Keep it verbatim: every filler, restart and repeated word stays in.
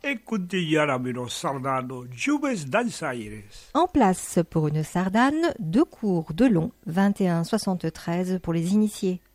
et continuar amb nos sardano Joves dansaires. En place pour une sardane, deux cours de long, vingt et un soixante-treize pour les initiés.